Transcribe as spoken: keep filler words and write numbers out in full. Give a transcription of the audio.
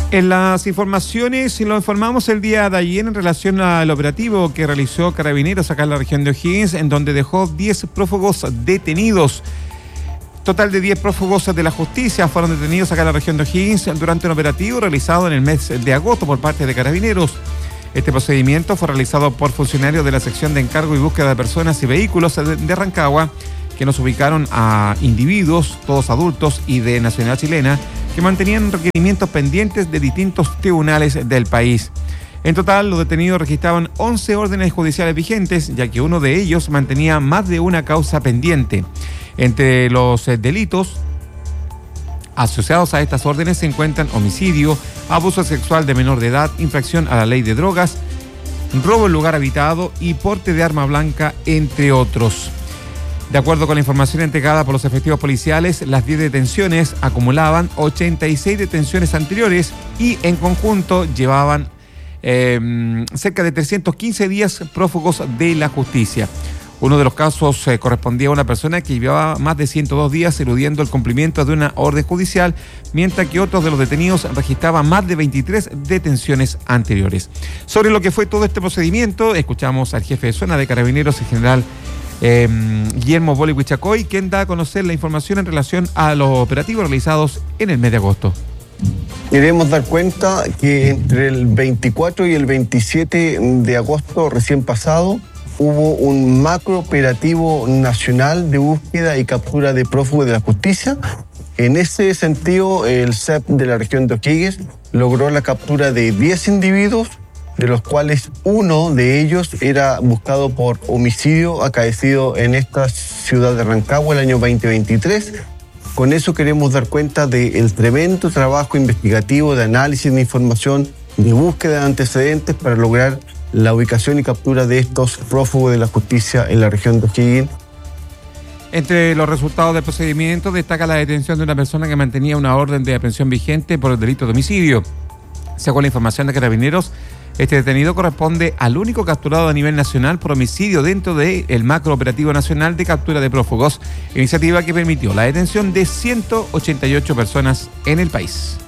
En las informaciones, lo informamos el día de ayer en relación al operativo que realizó Carabineros acá en la región de O'Higgins, en donde dejó diez prófugos detenidos. Total de diez prófugos de la justicia fueron detenidos acá en la región de O'Higgins durante un operativo realizado en el mes de agosto por parte de Carabineros. Este procedimiento fue realizado por funcionarios de la sección de encargo y búsqueda de personas y vehículos de Rancagua, que nos ubicaron a individuos, todos adultos y de nacionalidad chilena, que mantenían requerimientos pendientes de distintos tribunales del país. En total, los detenidos registraban once órdenes judiciales vigentes, ya que uno de ellos mantenía más de una causa pendiente. Entre los eh, delitos asociados a estas órdenes se encuentran homicidio, abuso sexual de menor de edad, infracción a la ley de drogas, robo en lugar habitado y porte de arma blanca, entre otros. De acuerdo con la información entregada por los efectivos policiales, las diez detenciones acumulaban ochenta y seis detenciones anteriores y en conjunto llevaban eh, cerca de trescientos quince días prófugos de la justicia. Uno de los casos eh, correspondía a una persona que llevaba más de ciento dos días eludiendo el cumplimiento de una orden judicial, mientras que otros de los detenidos registraban más de veintitrés detenciones anteriores. Sobre lo que fue todo este procedimiento, escuchamos al jefe de zona de Carabineros, el general Eh, Guillermo Boli Huichacoy, quien da a conocer la información en relación a los operativos realizados en el mes de agosto. Queremos dar cuenta que entre el veinticuatro y el veintisiete de agosto recién pasado hubo un macro operativo nacional de búsqueda y captura de prófugos de la justicia. En ese sentido, el C E P de la región de O'Higgins logró la captura de diez individuos, de los cuales uno de ellos era buscado por homicidio acaecido en esta ciudad de Rancagua el año veinte veintitrés. Con eso queremos dar cuenta del tremendo trabajo investigativo de análisis de información, de búsqueda de antecedentes para lograr la ubicación y captura de estos prófugos de la justicia en la región de O'Higgins. Entre los resultados del procedimiento destaca la detención de una persona que mantenía una orden de aprehensión vigente por el delito de homicidio. Según la información de Carabineros, este detenido corresponde al único capturado a nivel nacional por homicidio dentro del macro operativo nacional de captura de prófugos, iniciativa que permitió la detención de ciento ochenta y ocho personas en el país.